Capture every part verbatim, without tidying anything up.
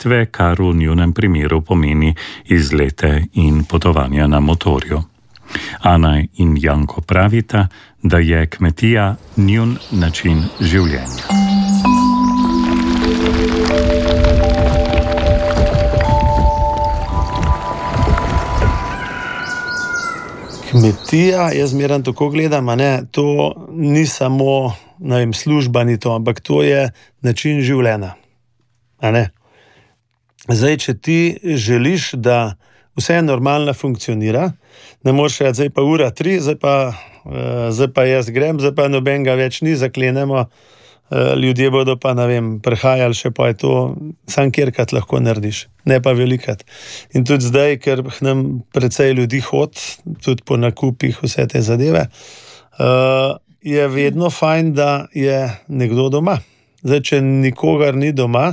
storitve, kar v njunem primeru pomeni izlete in potovanja na motorju. Ana in Janko pravita, da je kmetija njun način življenja. Kmetija, jaz zmeraj tako gledam, a ne, to ni samo, ne vem, služba ni to, ampak to je način življenja. A ne? Zdaj, če ti želiš, da vse normalno funkcionira, ne moreš reči, zdaj pa ura tri, zdaj pa, uh, zdaj pa jaz grem, zdaj pa nobenega več ni, zaklenemo, uh, ljudje bodo pa, ne vem, prehajali še, pa je to, sam kjerkrat lahko narediš, ne pa velikat. In tudi zdaj, ker nam precej ljudi hod, tudi po nakupih vse te zadeve, uh, je vedno fajn, da je nekdo doma. Zdaj, če nikogar ni doma,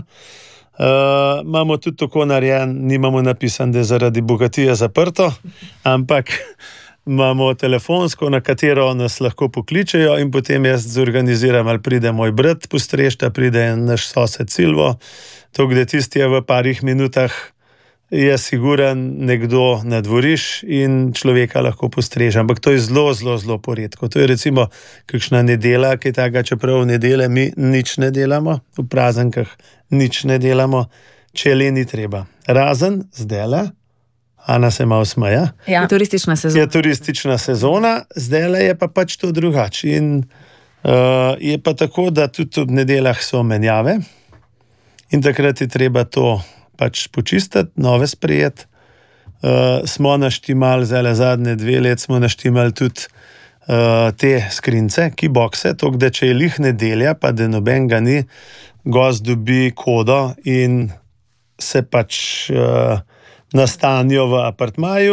Uh, imamo tudi tako narejen, nimamo napisan, da je zaradi bogatije zaprto, ampak imamo telefonsko, na katero nas lahko pokličejo in potem jaz zorganiziram, ali pride moj brat postrešta, pride naš sosed Silvo, to, kde tisti je v parih minutah, je siguren nekdo na dvoriš in človeka lahko postreže, ampak to je zelo, zelo, zelo poredko. To je recimo kakšna nedela, ki je taka, čeprav v nedele mi nič ne delamo, v prazenkah nič ne delamo, če le ni treba. Razen zdajle, Ana se malo smeja. Ja, turistična sezona. Je turistična sezona, zdajle je pa pač to drugače. In uh, je pa tako, da tudi v nedeljah so menjave in takrat je treba to pač počistiti, nove sprejeti. Uh, smo naštimali, zdajle zadnje dve let smo naštimali tudi uh, te skrince, keyboxe, to, da če je lih nedelja, pa da nobenega ni, gost dobi kodo in se pač uh, nastanijo v apartmaju,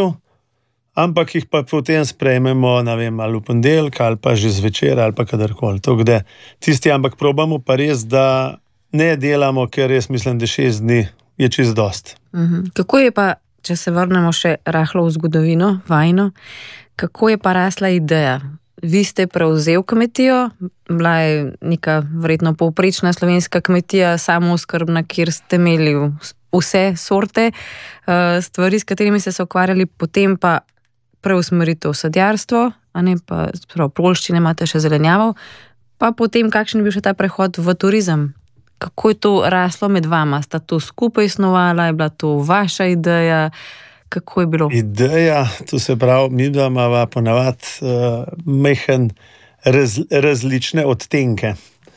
ampak jih pa potem sprejmemo, ne vem, ali v ponedeljek, ali pa že zvečer, ali pa kadarkoli. To, da tisti, ampak probamo pa res, da ne delamo, ker jaz mislim, da šest dni je čist dost. Mhm. Kako je pa, če se vrnemo še rahlo v zgodovino, vajno, kako je pa rasla ideja? Vi ste prevzel kmetijo, bila je neka verjetno povprečna slovenska kmetija, samooskrbna, kjer ste imeli vse sorte stvari, s katerimi ste se ukvarjali, potem pa preusmeritev sadjarstvo, a ne pa prav poljščine, imate še zelenjavo, pa potem kakšen je bil še ta prehod v turizem? Kako je to raslo med vama? Sta to skupaj snovala, je bila to vaša ideja? Kako je bilo? Ideja, to se pravi, mi dva imava ponavadi uh, mehen raz, različne odtenke,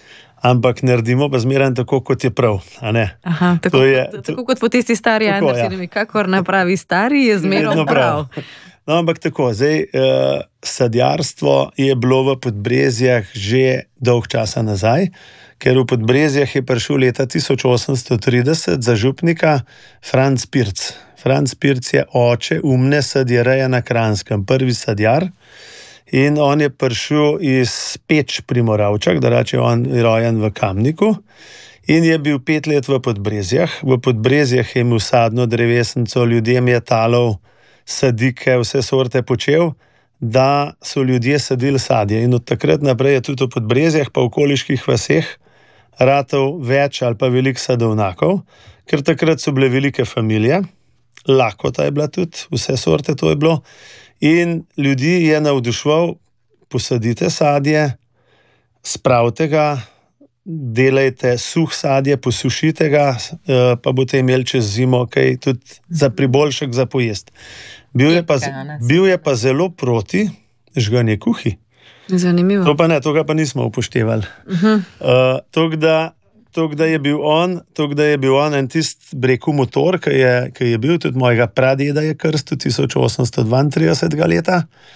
ampak naredimo pa zmeraj tako, kot je prav, a ne? Aha, tako, je, tako kot po tisti stari Andersenovi, ja. Kakor napravi stari, je zmeraj prav. No, ampak tako, zdaj, uh, sadjarstvo je bilo v Podbrezjah že dolg časa nazaj, ker v Podbrezjah je prišel leta tisoč osemsto trideset za župnika Franc Pirc. Franc Pirc je oče umne sadjereje na Kranjskem, prvi sadjar, in on je prišel iz Peč pri Moravčah, da reče, on je rojen v Kamniku, in je bil pet let v Podbrezjah. V Podbrezjah je imel sadno drevesenco, ljudem je talov, sadike, vse sorte počel, da so ljudje sadili sadje. In od takrat naprej je tudi v Podbrezjah pa v okoliških vaseh ratov več ali pa velik sadovnakov, ker takrat so bile velike familije, lakota je bila tudi, vse sorte to je bilo, in ljudi je navduševal, posadite sadje, spravite ga, delajte suh sadje, posušite ga, pa boste imeli čez zimo kaj tudi za priboljšek za pojest. Bil je pa, bil je pa zelo proti žganje kuhi. Zanimivo. To pa ne, to ga pa nismo upoštevali. Uh-huh. Uh, to, da, to, da je bil on, to, da je bil on en tist breku motor, ki je, ki je bil tudi mojega pradeda je krstil tisoč osemsto dvaintridesetega leta.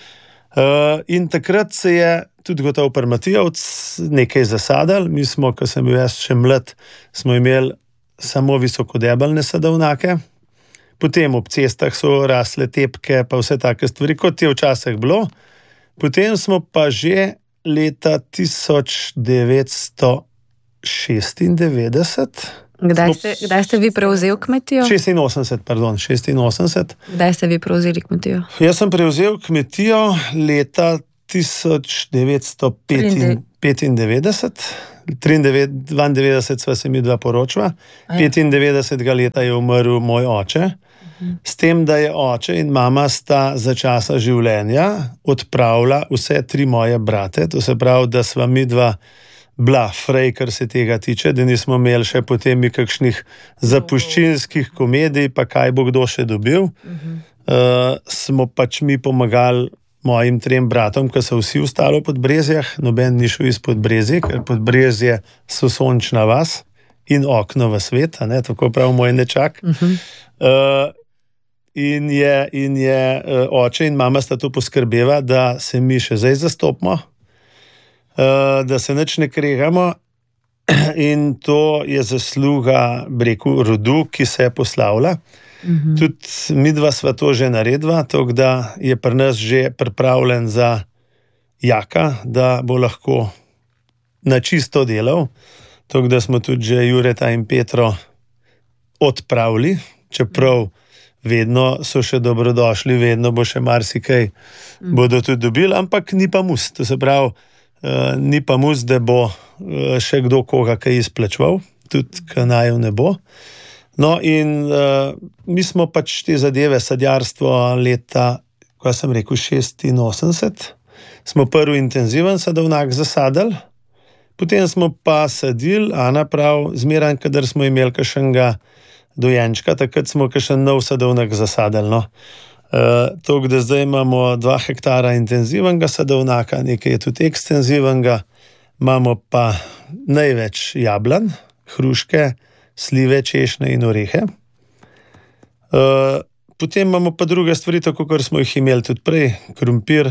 Uh, in takrat se je tudi gotov Prmatijevc nekaj zasadal. Mi smo, ko sem bil jaz še mlad, smo imeli samo visokodebeljne sadovnake. Potem ob cestah so rasle tepke, pa vse take stvari, kot je včasih bilo. Potem smo pa že leta tisoč devetsto šestindevetdeset. Kdaj ste, kdaj ste vi prevzel kmetijo? šestinosemdeset, pardon, šestinosemdeset. Kdaj ste vi prevzeli kmetijo? Jaz sem prevzel kmetijo leta tisoč devetsto petindevetdeset, triindevetdeset, dvaindevetdeset sva se mi dva poročila, petindevetdesetega leta je umrl moj oče, s tem, da je oče in mama sta za časa življenja odpravila vse tri moje brate, to se pravi, da sva mi dva bila frej, kar se tega tiče, da nismo imeli še potem kakšnih zapuščinskih komedij, pa kaj bo kdo še dobil. Uh, smo pač mi pomagali mojim trem bratom, ki so vsi ostali v Podbrezjah, noben ni šel iz Podbrezij, ker Podbrezje so sončna vas in okno v svet, ne, tako prav moj nečak. Uh-huh. Uh, in je, in je uh, oče in mama sta to poskrbela, da se mi še zdaj zastopimo, uh, da se nič ne kregamo, in to je zasluga, breku, rodu, ki se je poslavila. Mm-hmm. Tudi mi dva sva to že naredila, tako da je pri nas že pripravljen za Jaka, da bo lahko na čisto delal, tako da smo tudi že Jureta in Petro odpravili, čeprav vedno so še dobrodošli, vedno bo še marsikaj mm. bodo tudi dobili, ampak ni pa mus, to se pravi, uh, ni pa mus, da bo uh, še kdo koga kaj izplačeval, tudi kanajev ne bo. No, in uh, mi smo pač te zadeve, sadjarstvo leta, ko sem rekel, šestinosemdeset, smo prvi intenziven sadovnjak zasadili, potem smo pa sadili, Ana prav, zmeraj, kadar smo imeli kakšnega dojenčka, takrat smo kakšen nov sadovnjak zasadili. No. Uh, Tako da zdaj imamo dva hektara intenzivnega sadovnjaka, nekaj je tudi ekstenzivnega, imamo pa največ jablan, hruške, slive, češnje in orehe. Uh, potem imamo pa druge stvari, tako kot smo jih imeli tudi prej, krompir,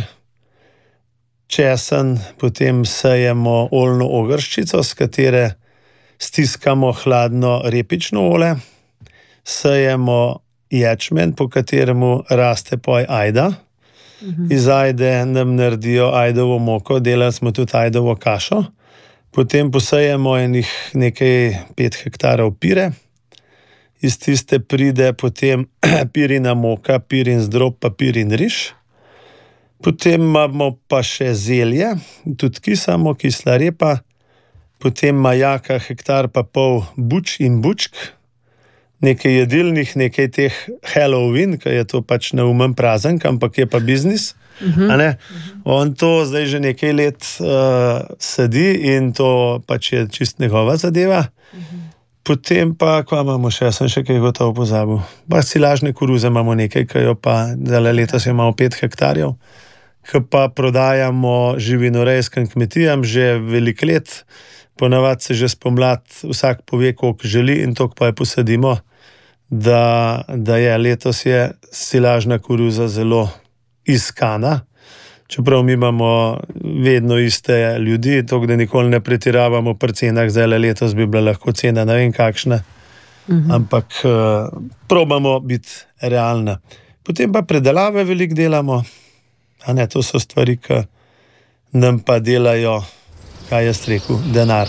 česen, potem sejemo oljno ogrščico, s katere stiskamo hladno repično olje, sejemo ječmen, po kateremu raste poj ajda. Mhm. Iz ajde nam naredijo ajdovo moko, delali smo tudi ajdovo kašo. Potem posejemo enih nekaj pet hektarov pire, iz tiste pride potem pirina moka, pirin zdrob, pa pirin riž. Potem imamo pa še zelje, tudi kisamo, kisla repa, potem ima Jaka hektar pa pol buč in bučk, nekaj jedilnih, nekaj teh Halloween, ki je to pač neumen praznik, ampak je pa biznis. Uh-huh. A ne? On to zdaj že nekaj let uh, sedi in to pač je čist njegova zadeva. Uh-huh. Potem pa, kva imamo še, sem še kaj gotovo pozabil. Pa silažne koruze imamo nekaj, ki jo pa zdaj letos imamo pet hektarjev, ki pa prodajamo živinorejskim kmetijam že veliko let. Ponavadi se že spomlad vsak pove, koliko želi in toliko pa je posadimo, da, da je letos je silažna koruza zelo iskana, čeprav mi imamo vedno iste ljudi, tako da nikoli ne pretiravamo pri cenah, zdaj letos bi bila lahko cena ne vem kakšna, uh-huh. ampak uh, probamo biti realna. Potem pa predelave veliko delamo, a ne, to so stvari, ki nam pa delajo, kaj jaz rekel, denar.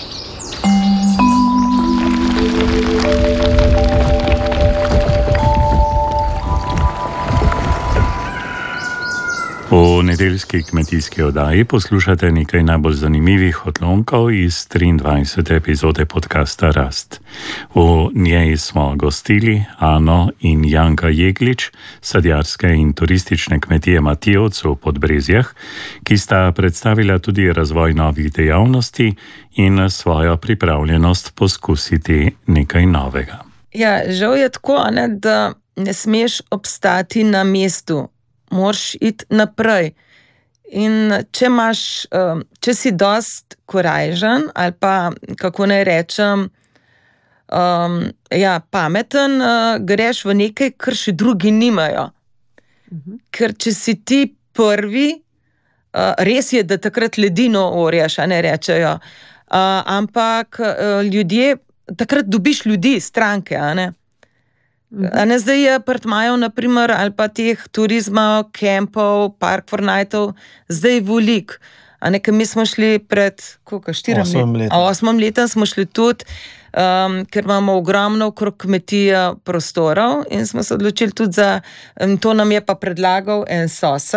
V nedeljski kmetijski oddaji poslušate nekaj najbolj zanimivih odlomkov iz triindvajsete epizode podcasta Rast. V njej smo gostili Ano in Janka Jeglič, sadjarske in turistične kmetije Matijevc v Podbrezjah, ki sta predstavila tudi razvoj novih dejavnosti in svojo pripravljenost poskusiti nekaj novega. Ja, žal je tako, ne, da ne smeš obstati na mestu. Moraš iti naprej. In če imaš, če si dost korajžen ali pa, kako naj rečem, um, ja, pameten, greš v nekaj, kar še drugi nimajo. Mhm. Ker če si ti prvi, res je, da takrat ledino orjaš, a ne rečejo, ampak ljudje, takrat dobiš ljudi, stranke, a ne. A ne, zdaj je apartmajev, naprimer, ali pa teh turizma, kempov, park for nightov, zdaj velik. A ne, mi smo šli pred, koliko, štirim letom? Osmim letom smo šli tudi, um, ker imamo ogromno okrog kmetije prostorov in smo se odločili tudi za, um, to nam je pa predlagal en sosed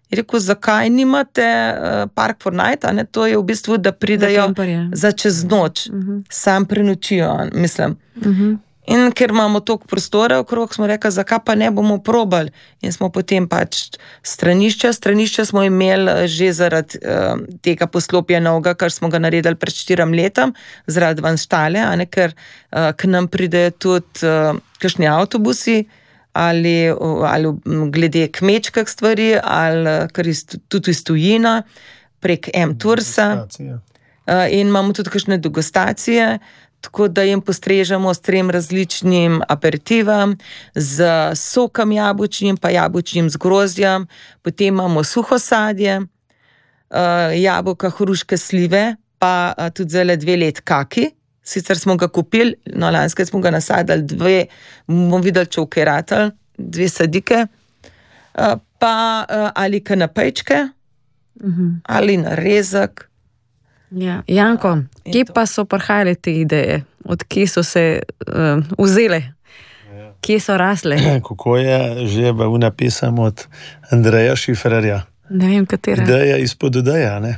Je rekel, zakaj nimate uh, Park for Night, a ne, to je v bistvu, da pridajo za čez noč, uh-huh. sam prenočijo, mislim. Uh-huh. In ker imamo toliko prostora okrog, smo rekli, zakaj pa ne bomo probali. In smo potem pač stranišča, stranišča smo imeli že zaradi uh, tega poslopja novega, kar smo ga naredili pred štirim letom, zaradi van štale, a ne, ker uh, k nam pridejo tudi uh, kakšni avtobusi, ali, ali glede kmečkih stvari, ali kar iz, tudi iz tujina, prek M-Toursa. Uh, in imamo tudi kakšne degustacije, tako da jim postrežemo s trem različnim aperitivom, z sokom jabučnim, pa jabučnim z grozdjem, potem imamo suho sadje, uh, jabolka, hruške, slive, pa uh, tudi zelo dve let kaki. Sicer smo ga kupili, no lanske smo ga nasadili, dve, bomo videli, če ukeratel, dve sadike, uh, pa uh, ali kanapejčke, uh-huh. ali narezek. Ja. Janko, kje pa so prihajale te ideje? Od kje so se uh, vzele? Ja. Kje so rasle? Kako je že v napisam od Andreja Šifrerja? Ne vem, katera. Ideja izpod ideja, ne?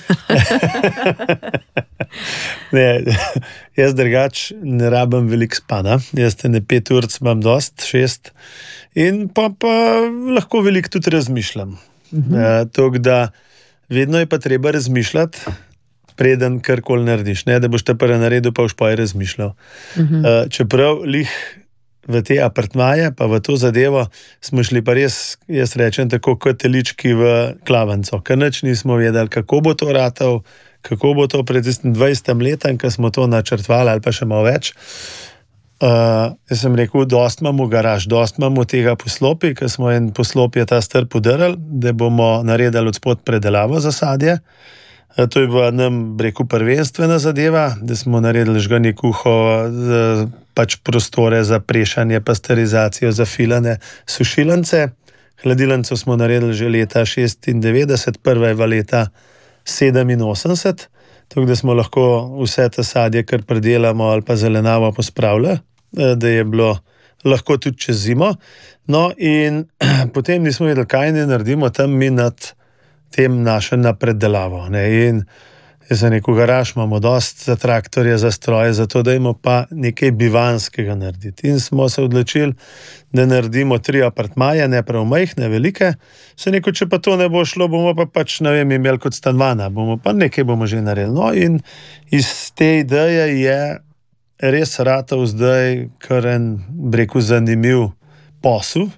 ne, jaz drugač ne rabim veliko spana. Jaz te ne pet ur, imam dost, šest. In pa, pa lahko veliko tudi razmišljam. Uh-huh. E, tok, da vedno je pa treba razmišljati, preden karkoli narediš, ne, da boš te prvi naredil, pa boš pa je razmišljal. Uh-huh. Uh, čeprav lih v te apartmaje, pa v to zadevo smo šli pa res, jaz rečem, tako kot telički v klavanco, ker nič nismo vedeli, kako bo to ratal, kako bo to pred dvajsetim letom, ko smo to načrtvali, ali pa še malo več. Uh, jaz sem rekel, dost imamo garaž, dost imamo tega poslopi, ker smo en poslop je ta star podarili, da bomo naredili od spod predelavo za sadje. To je bila nam, rekel, prvenstvena zadeva, da smo naredili žganje kuho, pač prostore za prešanje, pasterizacijo, za filane, sušilance. Hladilnico smo naredili že leta šestindevetdeset, prva je v leta sedeminosemdeset, tako da smo lahko vse te sadje, kar predelamo ali pa zelenavo pospravili, da je bilo lahko tudi čez zimo. No in potem nismo vedeli, kaj ne naredimo tam mi nad tem našem na predelavo. Ne? In jaz sem rekel, garaž imamo dost za traktorje, za stroje, zato da imamo pa nekaj bivanskega narediti. In smo se odločili, da naredimo tri apartmaje, ne prav majhne, velike. Se rekel, če pa to ne bo šlo, bomo pa pač, ne vem, imeli kot stanovana, bomo pa nekaj bomo že naredili. No in iz te ideje je res ratal zdaj kar en, rekel, zanimiv posel.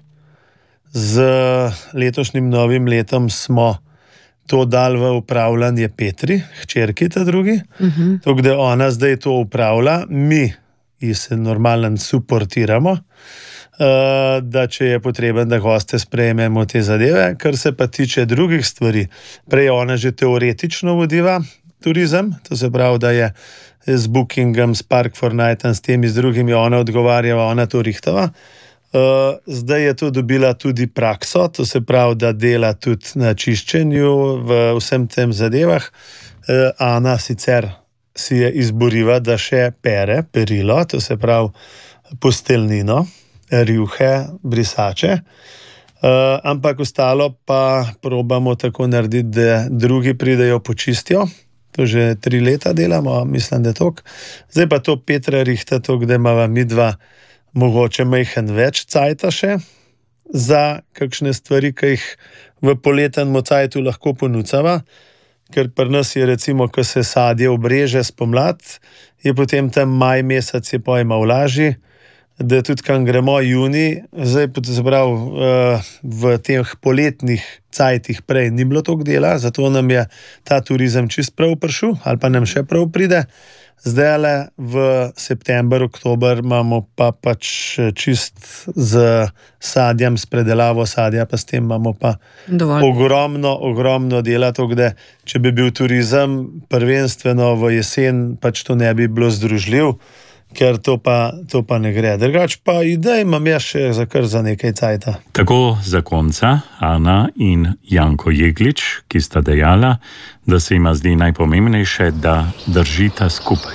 Z letošnjim novim letom smo to dal v upravljanje Petri, hčerki ta drugi, uh-huh. tako da ona zdaj to upravlja, mi ji se normalno suportiramo, uh, da če je potreben, da goste sprejmemo te zadeve, kar se pa tiče drugih stvari. Prej ona že teoretično vodiva turizem, to se pravi, da je z bookingom, s Park for Night, s temi z drugimi ona odgovarjava, ona to rihtava. Uh, zdaj je to dobila tudi prakso, to se pravi, da dela tudi na čiščenju v vsem tem zadevah. Uh, Ana sicer si je izboriva, da še pere, perilo, to se pravi posteljnino, rjuhe, brisače, uh, ampak ostalo pa probamo tako narediti, da drugi pridejo počistijo. To že tri leta delamo, mislim, da je tok. Zdaj pa to Petra rihta, to, kde imava mi dva mogoče majhen več cajta še za kakšne stvari, ki jih v poletnem cajtu lahko ponucava, ker pri nas je recimo, ko se sadje obreže spomlad, je potem tam maj mesec je pojma vlaži, da tudi kam gremo juni, zdaj pa se pravi v teh poletnih cajtih prej ni bilo toliko dela, zato nam je ta turizem čist prav prišel, ali pa nam še prav pride. Zdaj le v september, oktober imamo pa pač čist z sadjem, s predelavo sadja, pa s tem imamo pa Dovolj. ogromno, ogromno dela, to, kde, če bi bil turizem prvenstveno v jesen, pač to ne bi bilo združljiv, ker to pa, to pa ne gre. Drugač pa idej imam jaz še za kar za nekaj cajta. Tako za konca Ana in Janko Jeglič, ki sta dejala, da se ima zdi najpomembnejše, da držita skupaj.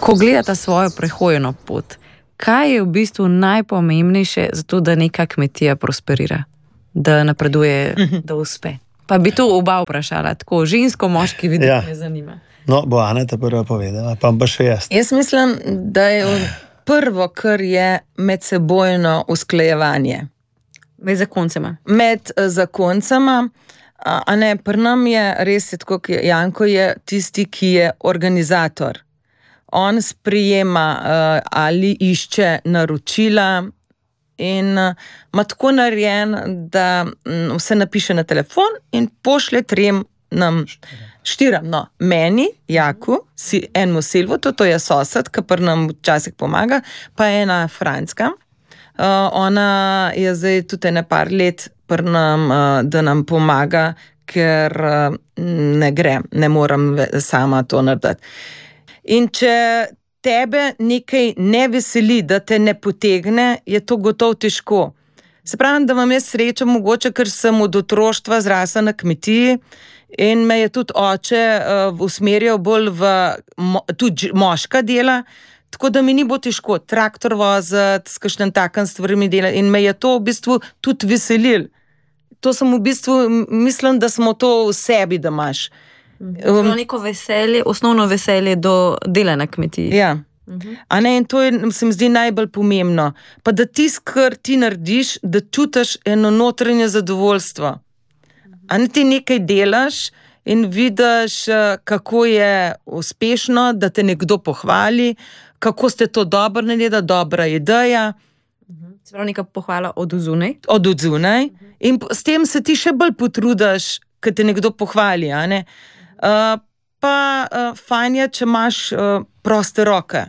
Ko gledata svojo prehojeno pot, kaj je v bistvu najpomembnejše za to, da neka kmetija prosperira, da napreduje, da uspe? Pa bi to oba vprašala, tako žensko, moški vidik ja. me zanima. No, bo Ana ta prva povedala, pa pa še jaz. Jaz mislim, da je prvo, kar je medsebojno usklajevanje. Med zakoncema. Med zakoncema, a ne, pri nam je res, tako, Janko je tisti, ki je organizator. On sprijema ali išče naročila in ima tako narejen, da vse napiše na telefon in pošlje trem nam štiram. No, meni, Jaku, si, enemu Silvu, to, to je sosed, ki pri nam včasih pomaga, pa ena Franska. Uh, ona je zdaj tudi ne par let pri nam, uh, da nam pomaga, ker uh, ne gre, ne moram sama to narediti. In če tebe nekaj ne veseli, da te ne potegne, je to gotovo težko. Se pravim, da imam jaz srečo mogoče, ker sem od otroštva zrasla na kmetiji in me je tudi oče uh, usmerjal bolj v mo, tudi moška dela, tako da mi ni bo težko traktor voziti, s kakšnim takim stvarmi delati in me je to v bistvu tudi veselil. To sem v bistvu, mislim, da smo to v sebi, da imaš. Um, neko veselje, osnovno veselje do dela na kmetiji. Ja. Uh-huh. A ne, in to je, se mi zdi najbolj pomembno. Pa da tisto, kar ti narediš, da čutiš eno notranje zadovoljstvo. A ne, ti nekaj delaš in vidiš, kako je uspešno, da te nekdo pohvali, kako ste to dobro naredili, dobra ideja. Se pravi, neka pohvala od zunaj. Od zunaj. In s tem se ti še bolj potrudiš, ko te nekdo pohvali. A ne? Uh, pa uh, fajn je, če imaš uh, proste roke.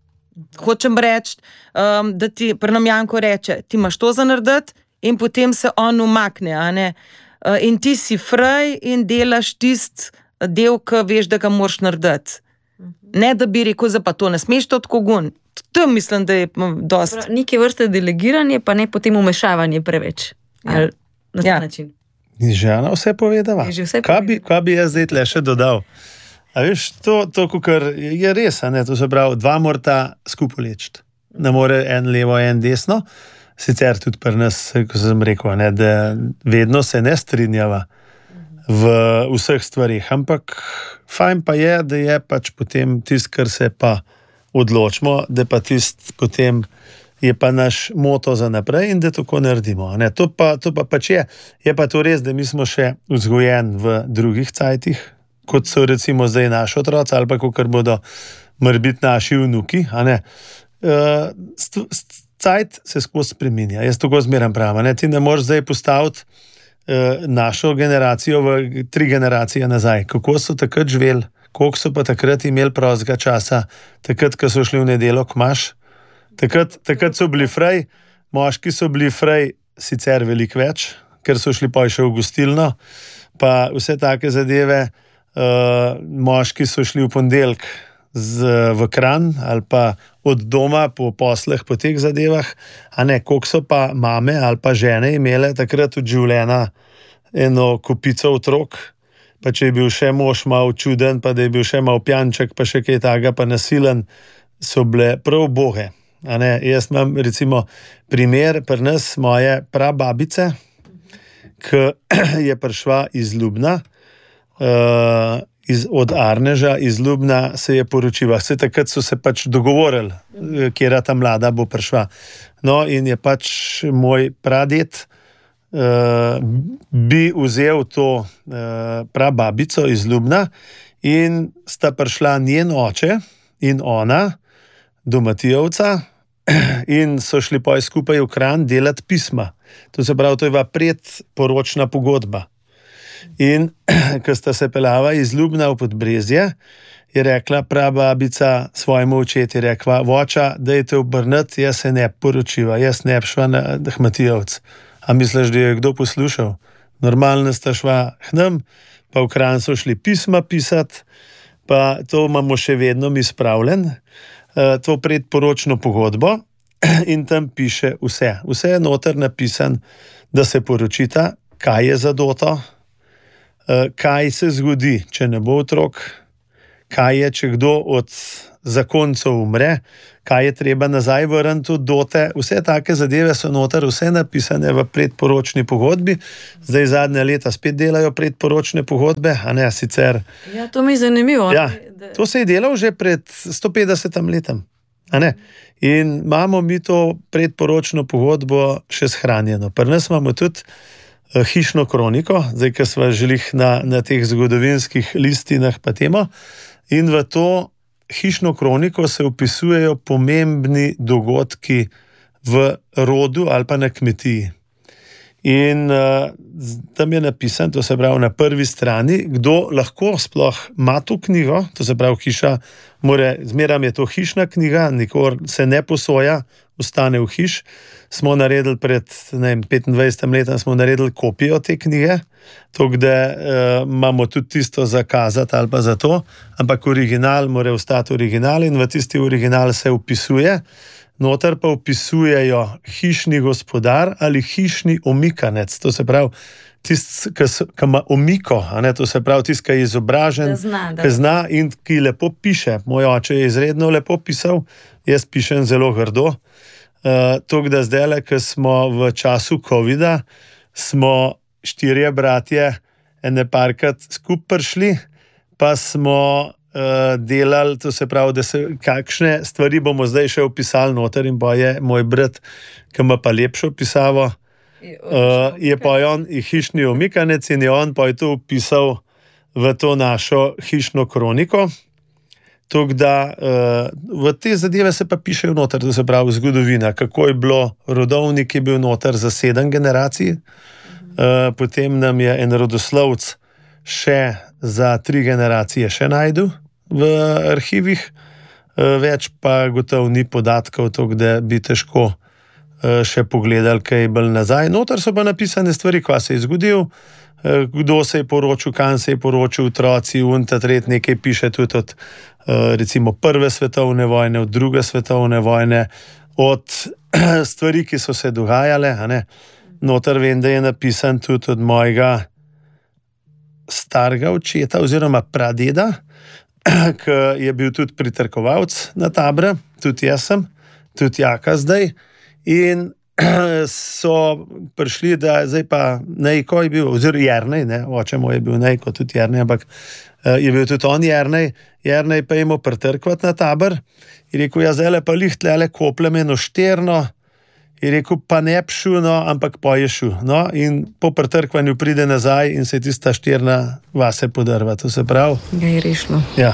Hočem reči, um, da ti pri nam Janko reče, ti imaš to za narediti in potem se on umakne. A ne? Uh, in ti si fraj in delaš tist del, ki veš, da ga moraš narediti. Ne, da bi rekel, da pa to ne smeš, to tako gun. To mislim, da je dosti. Neke vrste delegiranje, pa ne potem umešavanje preveč. Ja. Ali na ta ja. način. Ni že Ana vse povedala. Je že vse kaj, bi, kaj bi jaz zdaj tle še dodal? A veš, to, to kukar je res, a ne, to se pravi, dva morata skupaj lečiti. Ne more en levo, en desno. Sicer tudi pri nas, ko sem rekel, ne, da vedno se ne strinjava v vseh stvarih, ampak fajn pa je, da je pač potem tist, kar se pa odločimo, da pa tist potem je pa naš moto za naprej in da tako naredimo. Ne? To, pa, to pa pač je. Je pa to res, da mi smo še vzgojeni v drugih cajtih, kot so recimo zdaj naši otroci ali pa kakor bodo morebiti naši vnuki. A ne? Uh, cajt se skozi spreminja. Jaz tako zmeram pravim. Ne? Ti ne moreš zdaj postaviti našo generacijo v tri generacije nazaj. Kako so takrat živeli, koliko so pa takrat imeli prostega časa, takrat, ko so šli v nedeljo k maš. Takrat, takrat so bili fraj, moški so bili fraj sicer veliko več, ker so šli pa še v gostilno, pa vse take zadeve. Uh, moški so šli v ponedeljek v Kranj ali pa od doma po posleh, po teh zadevah, a ne, koliko so pa mame ali pa žene imele takrat od življenja eno kopico otrok, pa če je bil še mož malo čuden, pa da je bil še malo pjanček, pa še kaj takega, pa nasilen, so bile prav boge. A ne, jaz imam recimo primer pri nas moje prababice, ki je prišla iz Ljubna, uh, Iz, od Arneža iz Ljubna se je poročila. Vse takrat so se pač dogovorili, kjera ta mlada bo prišla. No, in je pač moj pradet uh, bi vzel to uh, prababico iz Ljubna in sta prišla njen oče in ona do Matijevca in so šli pa skupaj v Kranj delati pisma. To se pravi, to je bila predporočna pogodba. In ko sta se pelava iz Ljubna v Podbrezje, je rekla prababica svojemu očetu, je rekla, voča, dajte obrniti, jaz se ne poročiva, jaz ne bi šla na Matijevc. A misliš, da je kdo poslušal? Normalno sta šla k nam, pa v Kranj so šli pisma pisati, pa to imamo še vedno mi spravljen, to predporočno pogodbo in tam piše vse. Vse je noter napisan, da se poročita, kaj je zadoto, kaj se zgodi, če ne bo otrok, kaj je, če kdo od zakoncev umre, kaj je treba nazaj vrniti od dote. Vse take zadeve so noter, vse napisane v predporočni pogodbi. Zdaj zadnja leta spet delajo predporočne pogodbe, a ne sicer. Ja, to mi je zanimivo. Ja, to se je delal že pred sto petdesetim letom. A ne? In imamo mi to predporočno pogodbo še shranjeno. Pri nas imamo tudi uh, hišno kroniko, zdaj, ko smo želih na, na teh zgodovinskih listinah pa temo. In v to hišno kroniko se opisujejo pomembni dogodki v rodu ali pa na kmetiji. In uh, tam je napisan, to se pravi na prvi strani, kdo lahko sploh ima to knjigo, to se pravi hiša, more, zmeram je to hišna knjiga, nikor se ne posoja, ostane v hiš. Smo naredili pred ne vem, petindvajsetim letom, smo naredili kopijo te knjige, to, kde uh, imamo tudi tisto zakazati ali pa za to, ampak original mora ostati original in v tisti original se opisuje. Noter pa opisujejo hišni gospodar ali hišni omikanec. To se pravi, tisti, ki ima omiko, a ne, to se pravi, tisti, ki je izobražen, ki zna in ki lepo piše. Moj oče je izredno lepo pisal, jaz pišem zelo grdo. Uh, to, da zdaj, ko smo v času covida, smo štirje bratje ene parkrat skupaj prišli, pa smo Uh, delali, to se pravi, da se kakšne stvari bomo zdaj še opisali noter in pa je moj brat, ki ima pa lepšo pisavo, uh, je pa on hišni omikanec in je on pa je to opisal v to našo hišno kroniko. Tako da uh, v te zadeve se pa pišejo noter, to se pravi zgodovina, kako je bilo, rodovnik je bil noter za sedem generacij, uh, potem nam je en rodoslovc še za tri generacije še najdu v arhivih, več pa gotovo ni podatkov, to, da bi težko še pogledali kaj bolj nazaj. Noter so pa napisane stvari, kaj se je zgodil, kdo se je poročil, kam se je poročil, otroci, unta tret, nekaj piše tudi od recimo prve svetovne vojne, od druge svetovne vojne, od stvari, ki so se dogajale, a ne. Noter vem, da je napisan tudi od mojega starega očeta oziroma pradeda, ki je bil tudi pritrkovalc na Tabra, tudi jaz sem, tudi Jaka zdaj. In so prišli, da zdaj pa Nejko je bil, oziroma Jernej, ne, oče moj je bil Nejko, tudi Jernej, ampak je bil tudi on Jernej, Jernej pa je imel pritrkovati na Tabor in rekel, ja zdaj pa lih tlele koplem eno šterno, je rekel, pa ne pšu, no, ampak poješu. No, in po pretrkvanju pride nazaj in se tista štirna vase podrva. To se pravi. Ga je rešilo. Ja.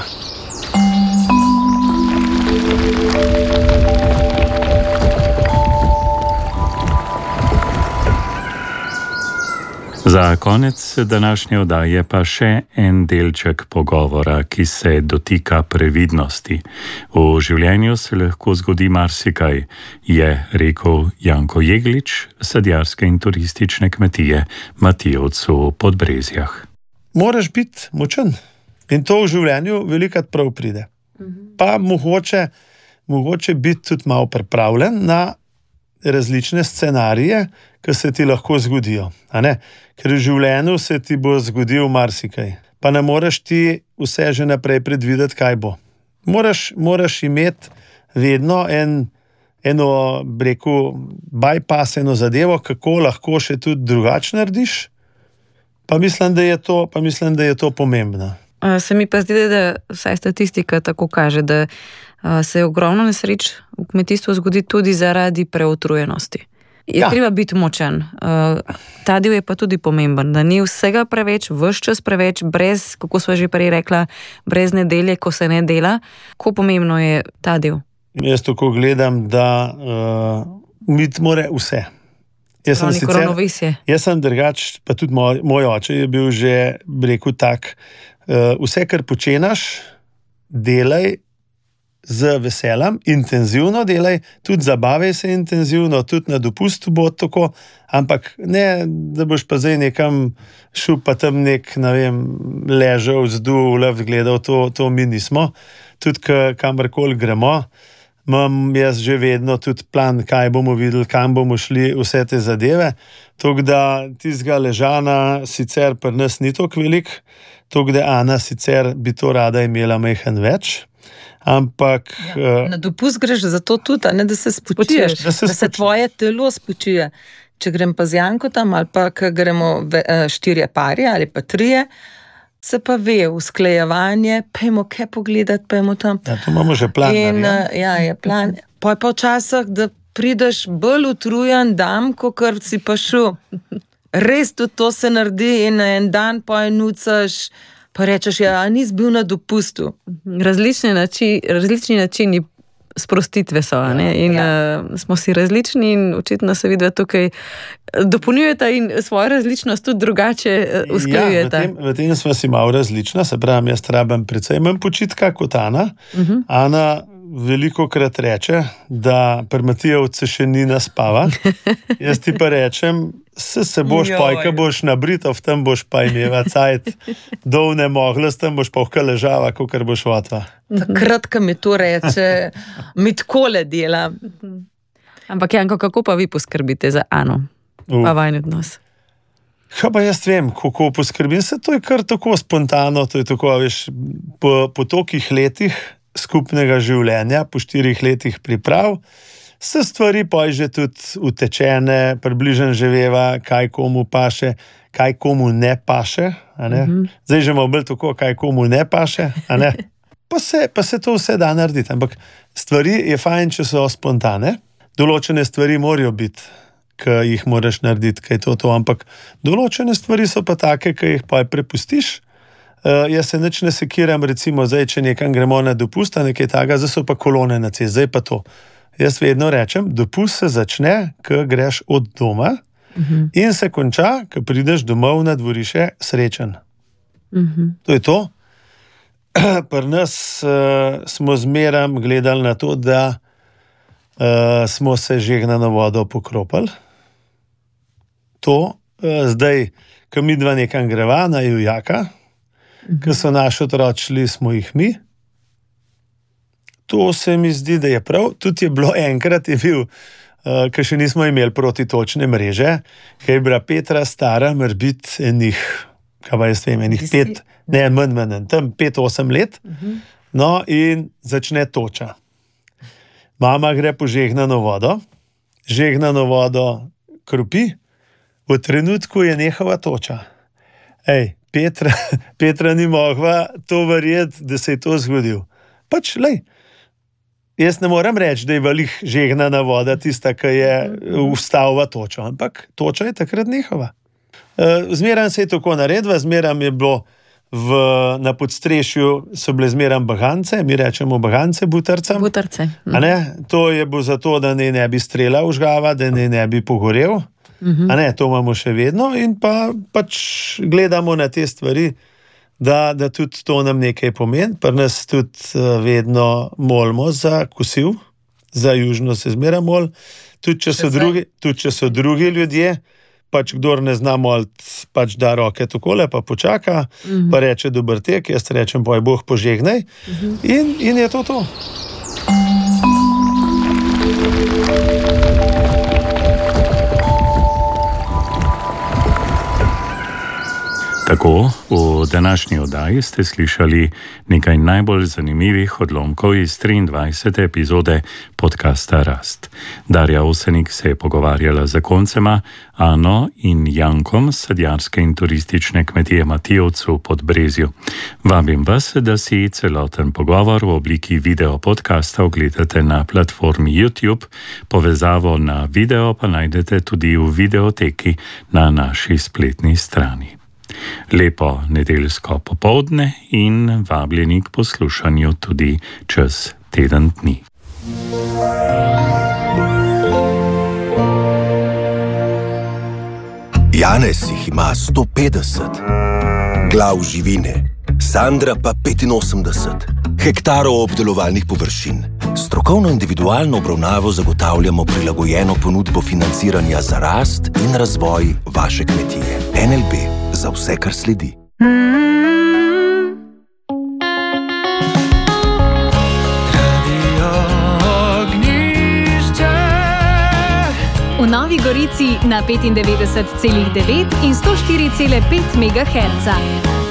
Za konec današnje oddaje pa še en delček pogovora, ki se dotika previdnosti. V življenju se lahko zgodi marsikaj, je rekel Janko Jeglič, sadjarske in turistične kmetije Matijevec v Podbrezjah. Moraš biti močen in to v življenju velikokrat prav pride. Pa mogoče, mogoče biti tudi malo pripravljen na različne scenarije, ki se ti lahko zgodijo. A ne? Ker v življenju se ti bo zgodil marsikaj. Pa ne moreš ti vse že naprej predvideti, kaj bo. Moraš, moraš imeti vedno en, eno, rekel, bypass, eno zadevo, kako lahko še tudi drugače narediš. Pa mislim, da je to, pa mislim, da je to pomembno. Se mi pa zdi, da vsaj statistika tako kaže, da se ogromno nesreč v kmetijstvu zgodi tudi zaradi preutrujenosti. Je ja. Treba biti močen. Ta del je pa tudi pomemben, da ni vsega preveč, ves čas preveč, brez, kako sva že prej rekla, brez nedelje, ko se ne dela. Kako pomembno je ta del? Jaz tako gledam, da uh, mit more vse. Jaz sem sicer, jaz sem drugač, pa tudi moj, moj oče je bil že, rekel tak, uh, vse, kar počenaš, delaj z veseljem, intenzivno delaj, tudi zabavaj se intenzivno, tudi na dopustu bo tako, ampak ne, da boš pa zdaj nekam šel, pa tam nek, ne vem, ležal, zdul, lev gledal, to, to mi nismo. Tudi kamorkoli gremo, imam jaz že vedno tudi plan, kaj bomo videli, kam bomo šli, vse te zadeve. Tako da tistega ležana sicer pri nas ni toliko velik, tako da Ana sicer bi to rada imela majhen več. Ampak ja, na dopust greš zato tudi, ne, da se spočiješ, da se, da se tvoje telo spočije. Če grem pa z Janko tam, ali pa gremo štirje pari ali pa trije, se pa ve, usklajevanje, pejmo kaj pogledati, pejmo tam. Ja, to imamo že plan. In, ja, je plan. Pa je pa včasih, da prideš bolj utrujen dan, kot si pa šel. Res tudi to se naredi in en dan pa je nucaš, pa rečeš, ja, nisi bil na dopustu. Različni, nači, različni načini sprostitve so, ne? In ja. uh, smo si različni in očitno se vidi, da tukaj dopolnjujeta in svojo različnost tudi drugače uh, usklajujeta. Ja, v tem, v tem smo si malo različna, se pravi, jaz rabim predvsem manj počitka kot Ana. Uh-huh. Ana veliko krat reče, da pri Matijevcu še ni naspava. Jaz ti pa rečem, se, se boš pojka, boš nabritov, tam boš pa imela cajt, dol ne mogla, tam boš pa vka ležava, kakor boš vatva. Takrat, ko mi to reče, mi takole dela. Ampak Janko, kako pa vi poskrbite za Ano? Uh. Pa vajn odnos? Ha, pa jaz vem, kako poskrbim. Se to je kar tako spontano, to je tako, veš, po, po tolikih letih skupnega življenja, po štirih letih priprav, se stvari pa je že tudi utečene, približno že veva, kaj komu paše, kaj komu ne paše, a ne? Mm-hmm. Zdaj že malo bolj tako, kaj komu ne paše, a ne? Pa se, pa se to vse da narediti, ampak stvari je fajn, če so spontane, določene stvari morajo biti, ki jih moraš narediti, kaj to to, ampak določene stvari so pa take, ki jih pa prepustiš. Uh, jaz se nič ne sekiram, recimo zdaj, če nekam gremo na dopust, nekaj taga, zdaj so pa kolone na cesti, zdaj pa to. Jaz vedno rečem, dopust se začne, ko greš od doma uh-huh. in se konča, ko prideš domov na dvorišče srečen. Uh-huh. To je to. Pri nas uh, smo zmeram gledali na to, da uh, smo se žegnano vodo pokropali. To, uh, zdaj, ko mi dva nekam greva na Jujaka, ki so naši otročili, smo jih mi. To se mi zdi, da je prav. Tudi je bilo enkrat, je bil, uh, ki še nismo imeli protitočne mreže, ki je bila Petra stara, mora biti enih, kaj pa jaz vem, enih pet, ne, manj, manj, tam pet, osem let. Uh-huh. No, in začne toča. Mama gre po žegnano vodo, žegnano vodo krupi, v trenutku je nehala toča. Ej, Petra, Petra ni mogla to verjeti, da se je to zgodil. Pač, lej, jaz ne moram reči, da je valih žegnana voda tista, ki je ustavila točo, ampak toča je takrat nehala. Zmeram se je tako naredila, zmeram je bilo v, na podstrešju, so bile zmeram bagance, mi rečemo bagance butarcem. Butarce. A ne? To je bilo zato, da ne, ne bi streljal žgava, da ne, ne bi pogorel. Uh-huh. A ne, to imamo še vedno in pa pač gledamo na te stvari, da, da tudi to nam nekaj pomeni. Pri nas tudi uh, vedno molimo za kosil, za južno se zmeraj mol, tudi če so, drugi, tudi če so drugi ljudje, pač kdor ne zna molit, pač da roke takole, pa počaka, uh-huh. pa reče dober tek, jaz rečem, poj Bog požegnaj uh-huh. in, in je to to. Tako, v današnji oddaji ste slišali nekaj najbolj zanimivih odlomkov iz triindvajsete epizode podcasta Rast. Darja Osenik se je pogovarjala z zakoncema Ano in Jankom s sadjarske in turistične kmetije Matijevcu pod Brezju. Vabim vas, da si celoten pogovor v obliki video podcasta ogledate na platformi YouTube, povezavo na video pa najdete tudi v videoteki na naši spletni strani. Lepo nedeljsko popoldne in vabljeni k poslušanju tudi čez teden dni. Janez jih ima sto petdeset, glav živine, Sandra pa petinosemdeset, hektarov obdelovalnih površin. Strokovno individualno obravnavo zagotavljamo prilagojeno ponudbo financiranja za rast in razvoj vaše kmetije. N L B za vse, kar sledi. Radio Novi Gorici na petindevetdeset celih devet in sto štiri celih pet megaherca.